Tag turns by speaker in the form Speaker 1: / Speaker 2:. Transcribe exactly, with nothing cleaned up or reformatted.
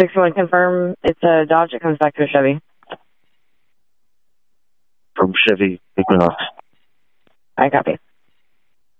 Speaker 1: six one, confirm it's a Dodge. It comes back to a Chevy.
Speaker 2: From Chevy Equinox.
Speaker 1: I copy.